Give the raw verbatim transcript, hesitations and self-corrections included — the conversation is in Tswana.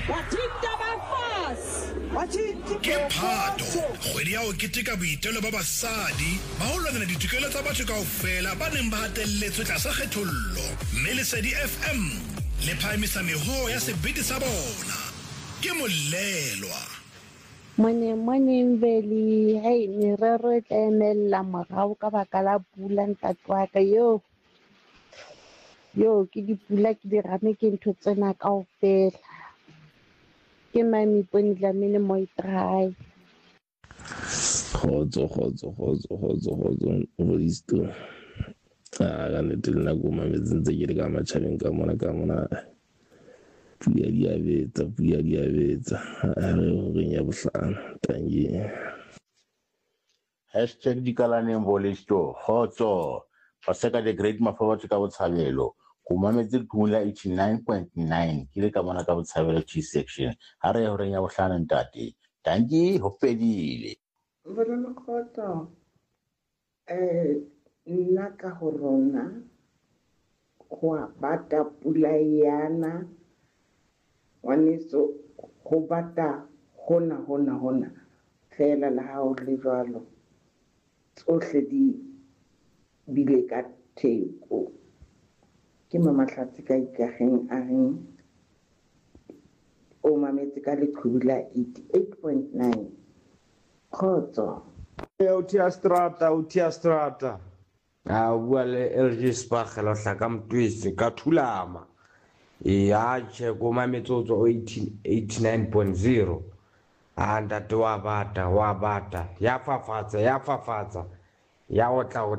Ke Phato, kgwedi ya ho keteka boitelo ba basadi ba ho lwanela ditokelo tsa batho kaofela ba neng ba hatelletswe tlasa kgethollo. Mme Lesedi F M le phahamisa meho ya sebete sa bona. Ke Molelwa. Mone mone Veli, hey merero e tla emella morao ka baka la pula ntatwa ka yo. Yo ke dipula ke di rame ke ntho tsena kaofela. Ke mami poni Dlamini Moitrai. Khotso khotso khotso khotso khotso volisto. Ah ga ne tlela go mametse ntse ke le ka matšhabeng ka mona ka mona. Pula di a betsa, pula di a betsa. A re ho reng ya bohlano tangi. Hashtag dikalane volisto khotso. Paseka the great Mafabatse ka Botshabelo. Go mametse pula eighty-nine point nine ke le ka mona ka Botshabelo G section. Ha re ho reng ya bohlano ntate. Tangi ho pedile. Bona khotso. Eh nna ka ho rona go bata pula yana waneso go bata hona hona hona fela la ha o le jwalo tsohle di bile ka theko ke Mamatlatsi ka ikageng a reng o mametse ka leqhubula eighty-eight point nine khotso ya utia strata utia strata a bua le L G Spagelo hlaka mtwisi ka thulama e a che go mametse tso eighty-nine point zero a ntate wa bata wa bata ya fafatsa ya fafatsa ya otla